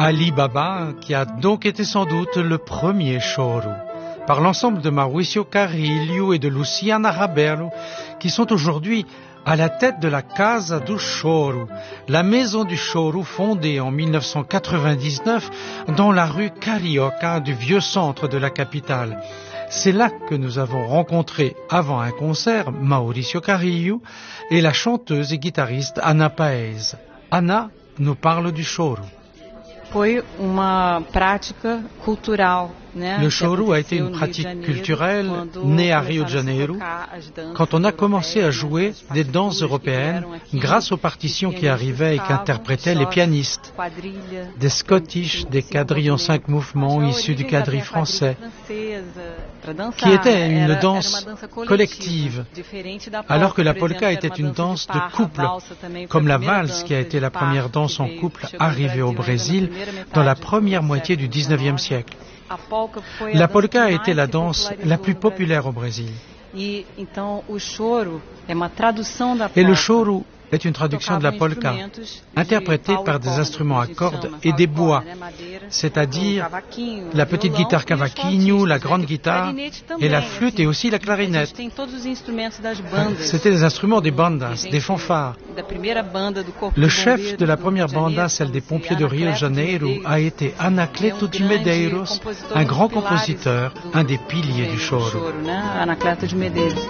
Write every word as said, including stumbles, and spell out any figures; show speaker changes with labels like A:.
A: Ali Baba, qui a donc été sans doute le premier choro, par l'ensemble de Mauricio Carrillo et de Luciana Rabelo, qui sont aujourd'hui à la tête de la Casa do Choro, la maison du choro fondée en mille neuf cent quatre-vingt-dix-neuf dans la rue Carioca du vieux centre de la capitale. C'est là que nous avons rencontré, avant un concert, Mauricio Carrillo et la chanteuse et guitariste Ana Paez. Ana nous parle du choro.
B: Foi uma prática cultural, né?
A: Le choro a été une pratique culturelle née à Rio de Janeiro quand on a commencé à jouer des danses européennes grâce aux partitions qui arrivaient et qu'interprétaient les pianistes, des Scottish, des quadrilles en cinq mouvements issus du quadrille français, qui était une danse collective, alors que la polka était une danse de couple, comme la valse qui a été la première danse en couple arrivée au Brésil dans la première moitié du dix-neuvième siècle. La polka a été la danse la plus populaire au Brésil. Et le choro est une traduction de la polka, interprétée par des instruments à cordes et des bois, c'est-à-dire la petite guitare cavaquinho, la grande guitare et la flûte et aussi la clarinette. C'était des instruments des bandas, des fanfares. Le chef de la première banda, celle des pompiers de Rio de Janeiro, a été Anacleto de Medeiros, un grand compositeur, un des piliers du choro.